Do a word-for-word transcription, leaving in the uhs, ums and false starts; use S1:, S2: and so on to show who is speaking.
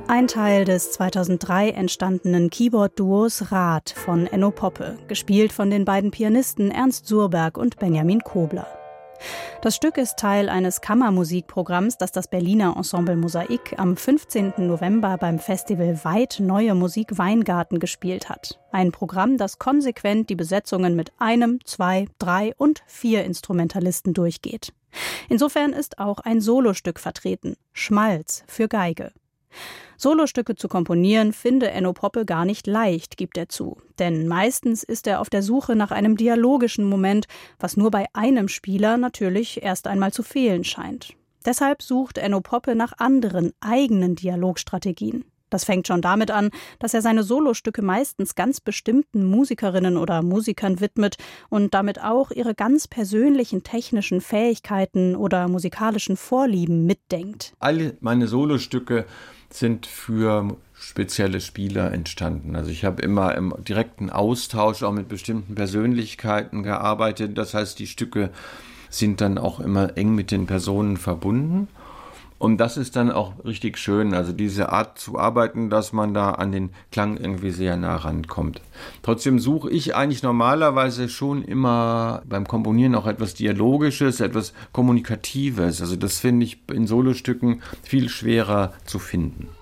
S1: Ein Teil des zweitausenddrei entstandenen Keyboard-Duos Rad von Enno Poppe, gespielt von den beiden Pianisten Ernst Surberg und Benjamin Kobler. Das Stück ist Teil eines Kammermusikprogramms, das das Berliner Ensemble Mosaik am fünfzehnten November beim Festival Weit Neue Musik Weingarten gespielt hat. Ein Programm, das konsequent die Besetzungen mit einem, zwei, drei und vier Instrumentalisten durchgeht. Insofern ist auch ein Solostück vertreten, Schmalz für Geige. Solostücke zu komponieren finde Enno Poppe gar nicht leicht, gibt er zu. Denn meistens ist er auf der Suche nach einem dialogischen Moment, was nur bei einem Spieler natürlich erst einmal zu fehlen scheint. Deshalb sucht Enno Poppe nach anderen, eigenen Dialogstrategien. Das fängt schon damit an, dass er seine Solostücke meistens ganz bestimmten Musikerinnen oder Musikern widmet und damit auch ihre ganz persönlichen technischen Fähigkeiten oder musikalischen Vorlieben mitdenkt.
S2: Alle meine Solostücke sind für spezielle Spieler entstanden. Also ich habe immer im direkten Austausch auch mit bestimmten Persönlichkeiten gearbeitet. Das heißt, die Stücke sind dann auch immer eng mit den Personen verbunden. Und das ist dann auch richtig schön, also diese Art zu arbeiten, dass man da an den Klang irgendwie sehr nah rankommt. Trotzdem suche ich eigentlich normalerweise schon immer beim Komponieren auch etwas Dialogisches, etwas Kommunikatives. Also das finde ich in Solostücken viel schwerer zu finden.